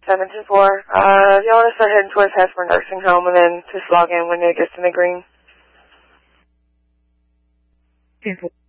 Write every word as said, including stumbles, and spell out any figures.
seven two four. Uh, if y'all want to start heading towards Hesper Nursing Home and then just log in when it gets in the green. ten four.